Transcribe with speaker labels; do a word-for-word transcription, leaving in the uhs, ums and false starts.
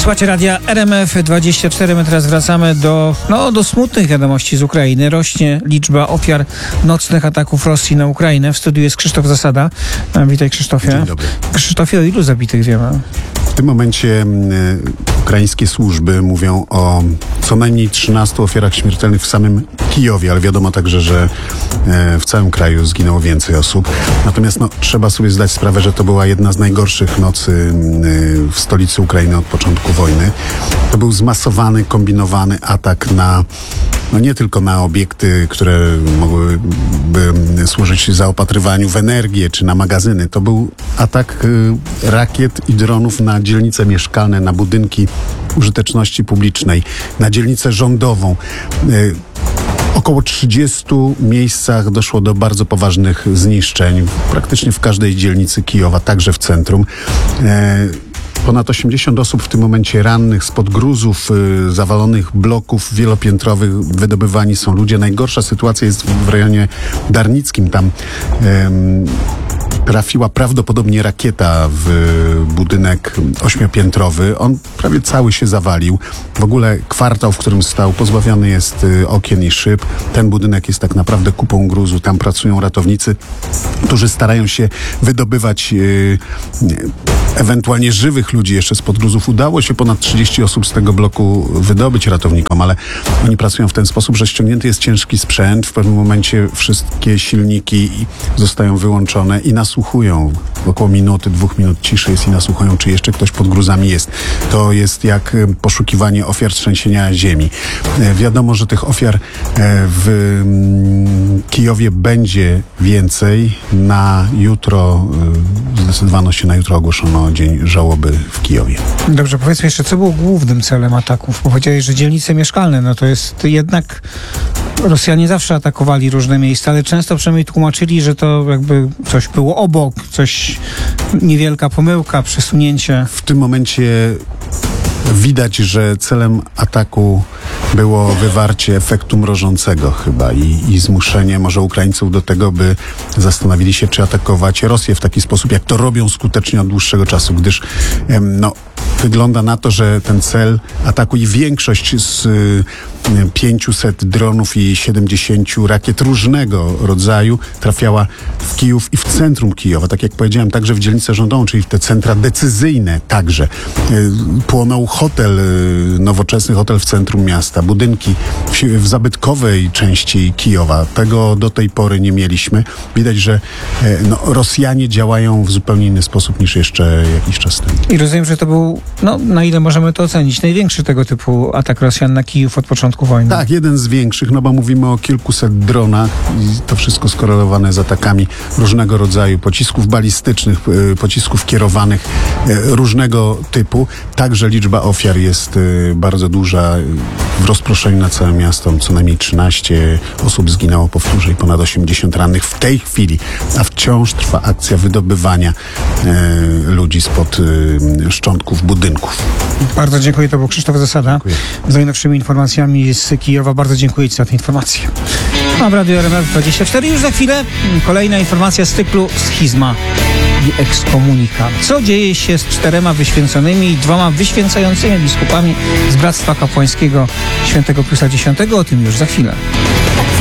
Speaker 1: Słuchajcie radia R M F dwadzieścia cztery. My teraz wracamy do, no, do smutnych wiadomości z Ukrainy. Rośnie liczba ofiar nocnych ataków Rosji na Ukrainę. W studiu jest Krzysztof Zasada. Witaj, Krzysztofie.
Speaker 2: Dzień dobry.
Speaker 1: Krzysztofie, o ilu zabitych wiemy?
Speaker 2: W tym momencie y, ukraińskie służby mówią o co najmniej trzynastu ofiarach śmiertelnych w samym Kijowie, ale wiadomo także, że y, w całym kraju zginęło więcej osób. Natomiast no, trzeba sobie zdać sprawę, że to była jedna z najgorszych nocy y, w stolicy Ukrainy od początku wojny. To był zmasowany, kombinowany atak na, no nie tylko na obiekty, które mogłyby służyć zaopatrywaniu w energię, czy na magazyny. To był atak y, rakiet i dronów na dzielnice mieszkalne, na budynki użyteczności publicznej, na dzielnicę rządową. Y, Około trzydziestu miejscach doszło do bardzo poważnych zniszczeń, praktycznie w każdej dzielnicy Kijowa, także w centrum. E, Ponad osiemdziesiąt osób w tym momencie rannych spod gruzów, y, zawalonych bloków wielopiętrowych. Wydobywani są ludzie. Najgorsza sytuacja jest w rejonie darnickim. Tam y, trafiła prawdopodobnie rakieta w budynek ośmiopiętrowy. On prawie cały się zawalił. W ogóle kwartał, w którym stał, pozbawiony jest y, okien i szyb. Ten budynek jest tak naprawdę kupą gruzu. Tam pracują ratownicy, którzy starają się wydobywać y, ewentualnie żywych ludzi jeszcze spod gruzów. Udało się ponad trzydzieści osób z tego bloku wydobyć ratownikom, ale oni pracują w ten sposób, że ściągnięty jest ciężki sprzęt. W pewnym momencie wszystkie silniki zostają wyłączone i nasłuchują. Około minuty, dwóch minut ciszy jest i nasłuchują, czy jeszcze ktoś pod gruzami jest. To jest jak poszukiwanie ofiar trzęsienia ziemi. Wiadomo, że tych ofiar w Kijowie będzie więcej. Na jutro, zdecydowano się, na jutro ogłoszono dzień żałoby w Kijowie.
Speaker 1: Dobrze, powiedzmy jeszcze, co było głównym celem ataków? Bo powiedziałeś, że dzielnice mieszkalne, no to jest jednak... Rosjanie zawsze atakowali różne miejsca, ale często przynajmniej tłumaczyli, że to jakby coś było obok, coś, niewielka pomyłka, przesunięcie.
Speaker 2: W tym momencie widać, że celem ataku było wywarcie efektu mrożącego chyba i, i zmuszenie może Ukraińców do tego, by zastanowili się, czy atakować Rosję w taki sposób, jak to robią skutecznie od dłuższego czasu, gdyż em, no, wygląda na to, że ten cel ataku i większość z y, pięciuset dronów i siedemdziesięciu rakiet różnego rodzaju trafiała w Kijów i w centrum Kijowa. Tak jak powiedziałem, także w dzielnicę rządową, czyli w te centra decyzyjne także. Y, płonął hotel, y, nowoczesny hotel w centrum miasta, budynki w, w zabytkowej części Kijowa. Tego do tej pory nie mieliśmy. Widać, że y, no, Rosjanie działają w zupełnie inny sposób niż jeszcze jakiś czas temu.
Speaker 1: I rozumiem, że to był, no na ile możemy to ocenić, największy tego typu atak Rosjan na Kijów od początku wojny.
Speaker 2: Tak, jeden z większych, no bo mówimy o kilkuset dronach i to wszystko skorelowane z atakami różnego rodzaju, pocisków balistycznych, pocisków kierowanych różnego typu. Także liczba ofiar jest bardzo duża, w rozproszeniu na całe miasto. Co najmniej trzynaście osób zginęło, powtórzę, i ponad osiemdziesiąt rannych w tej chwili, a wciąż trwa akcja wydobywania e, ludzi spod e, szczątków budynków.
Speaker 1: Bardzo dziękuję, to był Krzysztof Zasada.
Speaker 2: Dziękuję.
Speaker 1: Z najnowszymi informacjami z Kijowa. Bardzo dziękuję Ci za te informacje. A w Radiu R M F dwadzieścia cztery już za chwilę kolejna informacja z cyklu Schizma i ekskomunika. Co dzieje się z czterema wyświęconymi i dwoma wyświęcającymi biskupami z Bractwa Kapłańskiego Świętego Piusa X? O tym już za chwilę.